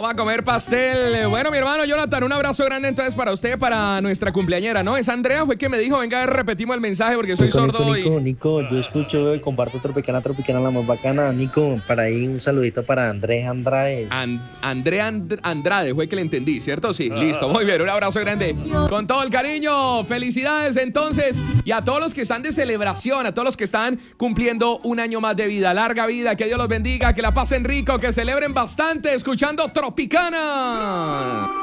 Vamos a comer pastel. Bueno, mi hermano Jonathan, un abrazo grande entonces para usted, para nuestra cumpleañera, ¿no? Es Andrea, fue que me dijo, venga, repetimos el mensaje porque soy sordo hoy. Nico, yo escucho y comparto Tropicana, la más bacana. Nico, para ahí un saludito para Andrés Andrade. Andrade, fue que le entendí, ¿cierto? Sí, listo, muy bien, un abrazo grande. Con todo el cariño, felicidades entonces. Y a todos los que están de celebración, a todos los que están cumpliendo un año más de vida, larga vida, que Dios los bendiga, que la pasen rico, que celebren bastante escuchando Tropicana.